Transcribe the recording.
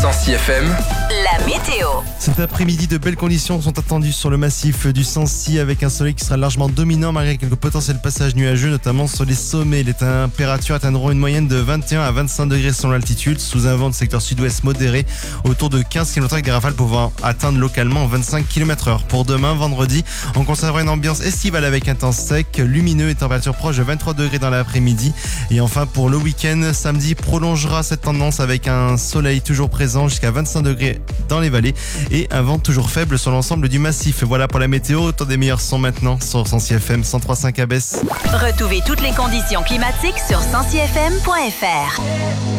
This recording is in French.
Sancy FM, la météo. Cet après-midi, de belles conditions sont attendues sur le massif du Sancy avec un soleil qui sera largement dominant malgré quelques potentiels passages nuageux, notamment sur les sommets. Les températures atteindront une moyenne de 21 à 25 degrés selon l'altitude, sous un vent de secteur sud-ouest modéré, autour de 15 km avec des rafales pouvant atteindre localement 25 km/h. Pour demain, vendredi, on conservera une ambiance estivale avec un temps sec, lumineux et température proche de 23 degrés dans l'après-midi. Et enfin, pour le week-end, samedi prolongera cette tendance avec un soleil toujours présent jusqu'à 25 degrés dans les vallées et un vent toujours faible sur l'ensemble du massif. Voilà pour la météo. Autant des meilleurs sons maintenant sur Sancy FM 103.5 à Besse. Retrouvez toutes les conditions climatiques sur sancyfm.fr.